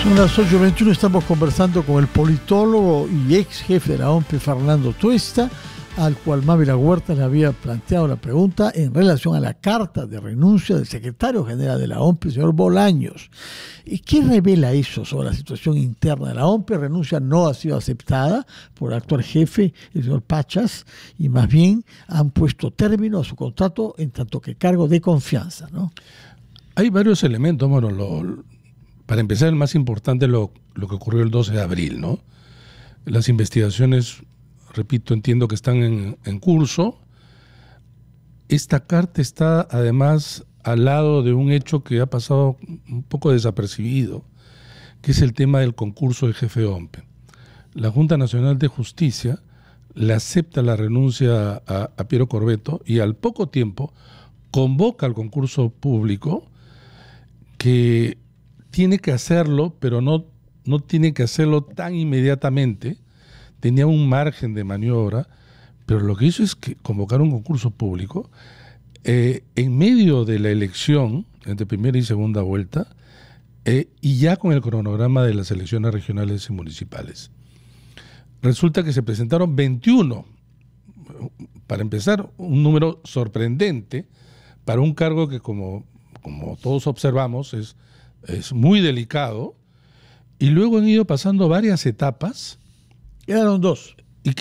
Son las 8:21, estamos conversando con el politólogo y ex jefe de la OMPE, Fernando Tuesta, al cual Mávila Huerta le había planteado la pregunta en relación a la carta de renuncia del secretario general de la OMPE, el señor Bolaños. ¿Y qué revela eso sobre la situación interna de la OMPE? Renuncia no ha sido aceptada por el actual jefe, el señor Pachas, y más bien han puesto término a su contrato en tanto que cargo de confianza, ¿no? Hay varios elementos. Bueno, para empezar, el más importante es lo que ocurrió el 12 de abril, ¿no? Las investigaciones, repito, entiendo que están en curso. Esta carta está además al lado de un hecho que ha pasado un poco desapercibido, que es el tema del concurso de jefe de OMPE. La Junta Nacional de Justicia le acepta la renuncia a Piero Corvetto y al poco tiempo convoca al concurso público, que tiene que hacerlo, pero no tiene que hacerlo tan inmediatamente. Tenía un margen de maniobra, pero lo que hizo es que convocar un concurso público en medio de la elección, entre primera y segunda vuelta, y ya con el cronograma de las elecciones regionales y municipales. Resulta que se presentaron 21, para empezar, un número sorprendente para un cargo que, como todos observamos, es muy delicado, y luego han ido pasando varias etapas. Quedaron dos.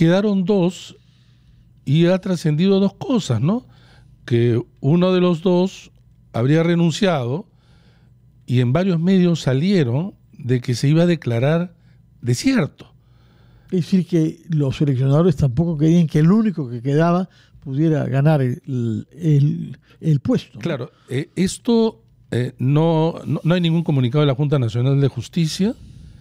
Y ha trascendido dos cosas, ¿no? Que uno de los dos habría renunciado y en varios medios salieron de que se iba a declarar desierto. Es decir, que los seleccionadores tampoco querían que el único que quedaba pudiera ganar el puesto, ¿no? Claro, esto no hay ningún comunicado de la Junta Nacional de Justicia.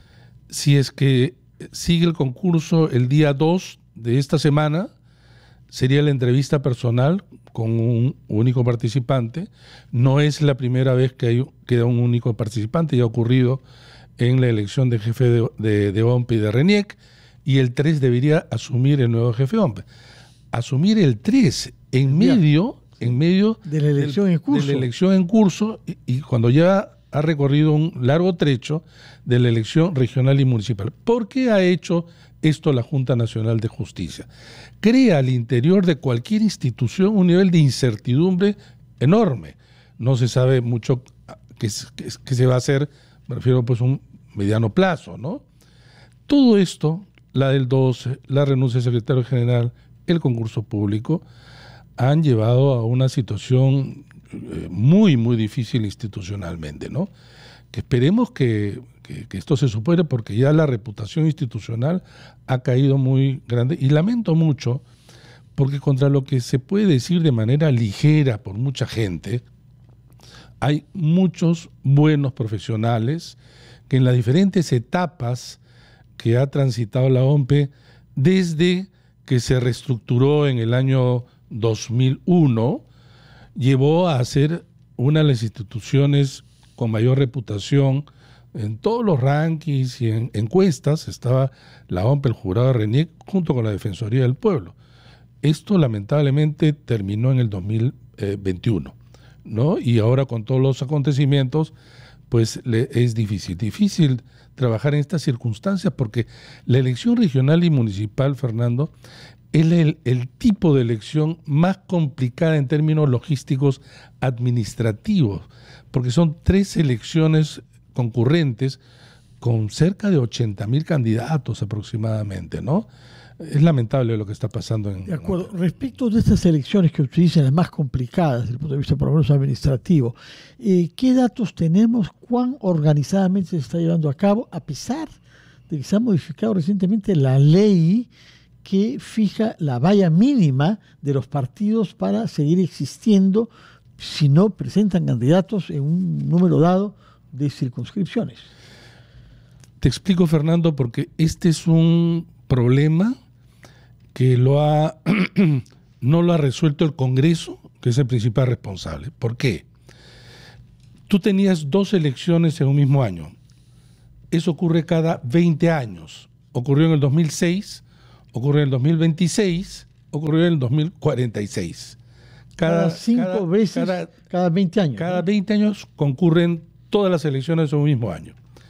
Si es que sigue el concurso el día 2 de esta semana, sería la entrevista personal con un único participante. No es la primera vez que queda un único participante, ya ha ocurrido en la elección de jefe de OMPE y de RENIEC, y el 3 debería asumir el nuevo jefe de OMPE. Asumir el 3 en medio de la elección en curso, y cuando ya ha recorrido un largo trecho de la elección regional y municipal. ¿Por qué ha hecho esto la Junta Nacional de Justicia? Crea al interior de cualquier institución un nivel de incertidumbre enorme. No se sabe mucho qué se va a hacer, me refiero pues a un mediano plazo, ¿no? Todo esto, la del 12, la renuncia del secretario general, el concurso público, han llevado a una situación muy, muy difícil institucionalmente, ¿no? Que esperemos que esto se supere, porque ya la reputación institucional ha caído muy grande, y lamento mucho, porque contra lo que se puede decir de manera ligera por mucha gente, hay muchos buenos profesionales que en las diferentes etapas que ha transitado la OMPE, desde que se reestructuró en el año 2001, llevó a ser una de las instituciones con mayor reputación en todos los rankings y en encuestas. Estaba la OMPE, el jurado de RENIEC, junto con la Defensoría del Pueblo. Esto lamentablemente terminó en el 2021, ¿no? Y ahora, con todos los acontecimientos, pues es difícil trabajar en estas circunstancias, porque la elección regional y municipal, Fernando, es el tipo de elección más complicada en términos logísticos administrativos, porque son 3 elecciones concurrentes con cerca de 80,000 candidatos aproximadamente, ¿no? Es lamentable lo que está pasando De acuerdo. Respecto de estas elecciones que usted dice, las más complicadas desde el punto de vista por lo menos administrativo, ¿qué datos tenemos? ¿Cuán organizadamente se está llevando a cabo, a pesar de que se ha modificado recientemente la ley que fija la valla mínima de los partidos para seguir existiendo si no presentan candidatos en un número dado de circunscripciones? Te explico, Fernando, porque este es un problema que no lo ha resuelto el Congreso, que es el principal responsable. ¿Por qué? Tú tenías 2 elecciones en un mismo año. Eso ocurre cada 20 años. Ocurrió en el 2006, ocurrió en el 2026, ocurrió en el 2046. Cada 5 veces, cada 20 años. Cada 20 años concurren todas las elecciones en un mismo año.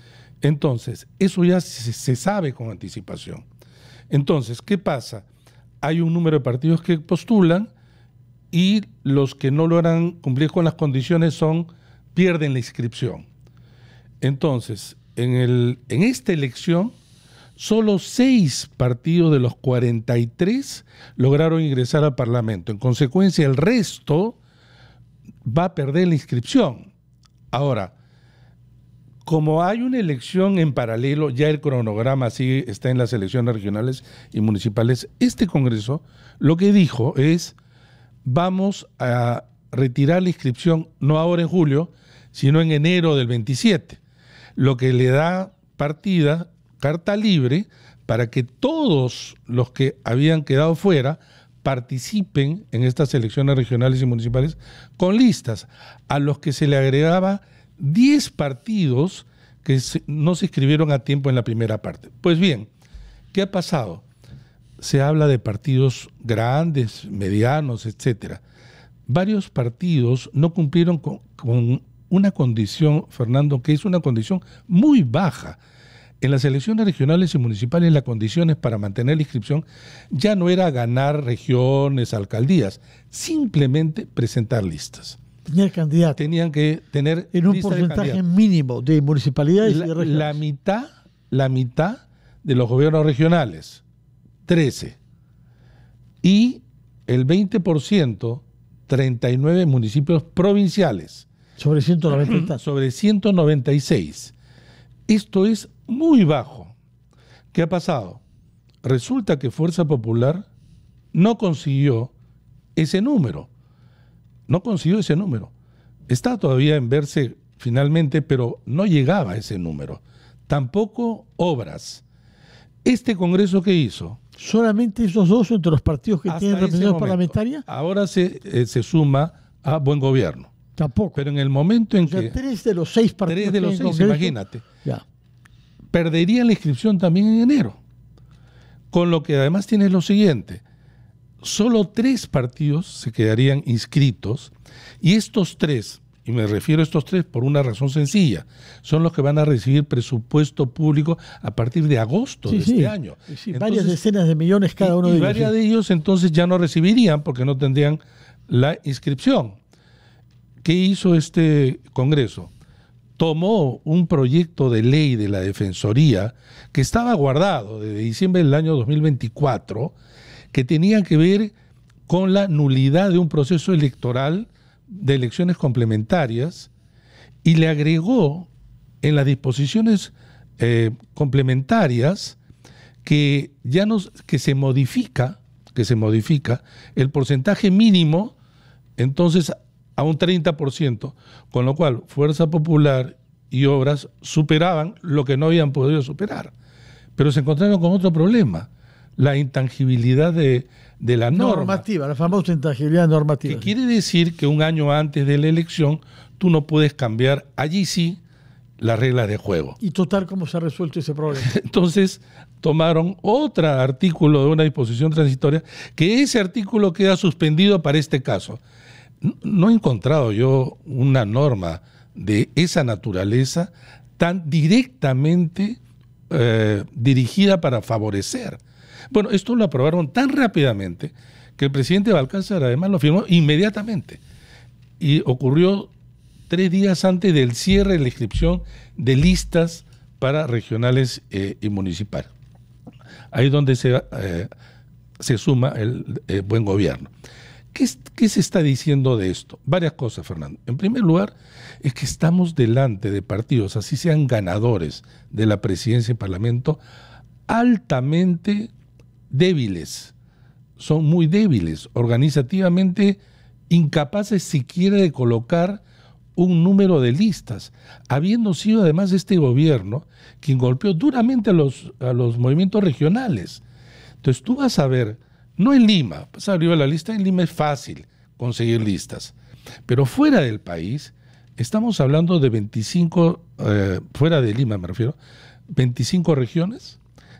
Entonces, eso ya se sabe con anticipación. Entonces, ¿qué pasa? Hay un número de partidos que postulan y los que no logran cumplir con las condiciones pierden la inscripción. Entonces, en esta elección, solo 6 partidos de los 43 lograron ingresar al Parlamento. En consecuencia, el resto va a perder la inscripción. Ahora, como hay una elección en paralelo, ya el cronograma sí está en las elecciones regionales y municipales, este Congreso lo que dijo es: vamos a retirar la inscripción no ahora en julio, sino en enero del 27, lo que le da carta libre para que todos los que habían quedado fuera participen en estas elecciones regionales y municipales con listas, a los que se le agregaba 10 partidos que no se inscribieron a tiempo en la primera parte. Pues bien, ¿qué ha pasado? Se habla de partidos grandes, medianos, etcétera. Varios partidos no cumplieron con una condición, Fernando, que es una condición muy baja. En las elecciones regionales y municipales, las condiciones para mantener la inscripción ya no era ganar regiones, alcaldías, simplemente presentar listas. Tener candidatos. Tenían que tener en un porcentaje mínimo de municipalidades y de regiones. La mitad de los gobiernos regionales, 13. Y el 20%, 39 municipios provinciales. Sobre 190. Sobre 196. Esto es muy bajo. ¿Qué ha pasado? Resulta que Fuerza Popular no consiguió ese número. Está todavía en verse finalmente, pero no llegaba a ese número. Tampoco Obras. ¿Este Congreso qué hizo? ¿Solamente esos dos entre los partidos que tienen representación parlamentaria? Ahora se suma a Buen Gobierno. Tampoco. Pero en el momento en que... 3 de los 6 partidos. 3 de los 6, imagínate. Ya. Perderían la inscripción también en enero. Con lo que además tiene lo siguiente: solo 3 partidos se quedarían inscritos, y estos 3, y me refiero a estos 3 por una razón sencilla, son los que van a recibir presupuesto público a partir de agosto de este año. Sí, entonces, varias decenas de millones cada uno de ellos. Varios de ellos entonces ya no recibirían porque no tendrían la inscripción. ¿Qué hizo este Congreso? Tomó un proyecto de ley de la Defensoría que estaba guardado desde diciembre del año 2024, que tenía que ver con la nulidad de un proceso electoral de elecciones complementarias, y le agregó en las disposiciones complementarias que se modifica el porcentaje mínimo entonces a un 30%, con lo cual Fuerza Popular y Obras superaban lo que no habían podido superar. Pero se encontraron con otro problema: la intangibilidad de la normativa, la famosa intangibilidad normativa. Que quiere decir que un año antes de la elección tú no puedes cambiar, allí sí, las reglas de juego. Y total, ¿cómo se ha resuelto ese problema? Entonces tomaron otro artículo de una disposición transitoria, que ese artículo queda suspendido para este caso. No he encontrado yo una norma de esa naturaleza tan directamente dirigida para favorecer. Bueno, esto lo aprobaron tan rápidamente que el presidente Balcázar además lo firmó inmediatamente. Y ocurrió 3 días antes del cierre de la inscripción de listas para regionales y municipales. Ahí es donde se suma el buen gobierno. ¿Qué se está diciendo de esto? Varias cosas, Fernando. En primer lugar, es que estamos delante de partidos, así sean ganadores de la presidencia y parlamento, altamente débiles. Son muy débiles, organizativamente incapaces siquiera de colocar un número de listas, habiendo sido además este gobierno quien golpeó duramente a los movimientos regionales. Entonces tú vas a ver, no en Lima, pues abrió la lista, en Lima es fácil conseguir listas, pero fuera del país estamos hablando de 25, fuera de Lima me refiero, 25 regiones,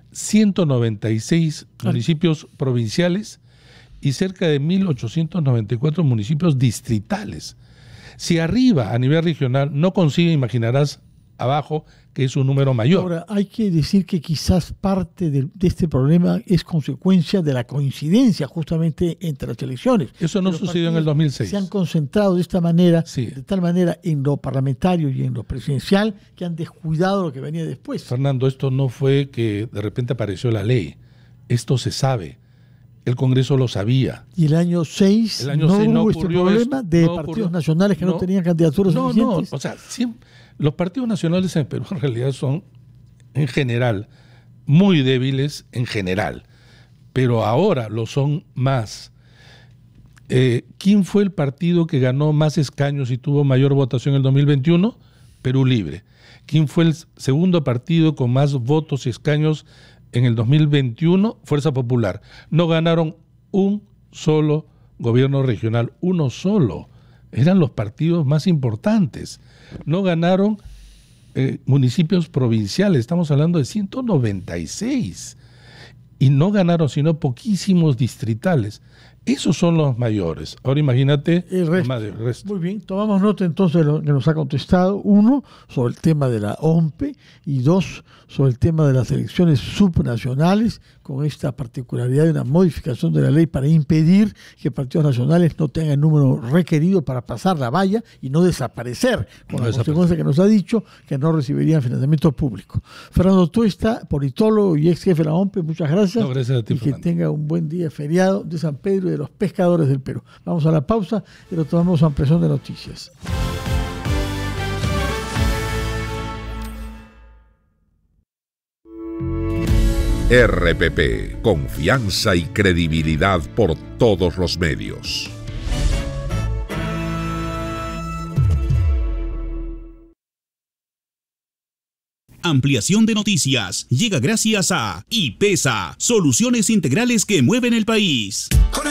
196 municipios provinciales y cerca de 1.894 municipios distritales. Si arriba, a nivel regional, no consigue, imaginarás, abajo, que es un número mayor. Ahora, hay que decir que quizás parte de este problema es consecuencia de la coincidencia justamente entre las elecciones. Eso no sucedió en el 2006. Se han concentrado de esta manera, sí, de tal manera en lo parlamentario y en lo presidencial, que han descuidado lo que venía después. Fernando, esto no fue que de repente apareció la ley. Esto se sabe. El Congreso lo sabía. Y el año 6 no hubo este problema de partidos nacionales que no tenían candidaturas suficientes. No, o sea, los partidos nacionales en Perú en realidad son, en general, muy débiles en general, pero ahora lo son más. ¿Quién fue el partido que ganó más escaños y tuvo mayor votación en el 2021? Perú Libre. ¿Quién fue el segundo partido con más votos y escaños en el 2021? Fuerza Popular. No ganaron un solo gobierno regional, uno solo. Eran los partidos más importantes. No ganaron municipios provinciales, estamos hablando de 196. Y no ganaron sino poquísimos distritales. Esos son los mayores. Ahora imagínate el resto. Muy bien, tomamos nota entonces de lo que nos ha contestado. 1, sobre el tema de la OMPE, y 2, sobre el tema de las elecciones subnacionales, con esta particularidad de una modificación de la ley para impedir que partidos nacionales no tengan el número requerido para pasar la valla y no desaparecer, con la consecuencia que nos ha dicho que no recibirían financiamiento público. Fernando Tuesta, politólogo y ex jefe de la OMPE, muchas gracias. No, gracias a ti, y que tenga un buen día feriado de San Pedro y de los pescadores del Perú. Vamos a la pausa y retomamos a Ampliación de Noticias. RPP, confianza y credibilidad por todos los medios. Ampliación de Noticias llega gracias a IPESA, soluciones integrales que mueven el país.